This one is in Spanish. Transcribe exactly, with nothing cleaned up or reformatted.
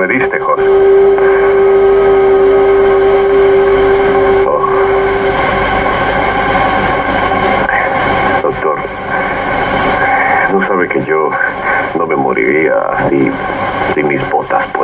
me diste, Jos. Oh. Doctor, no sabe que yo no me moriría así sin mis botas, pues.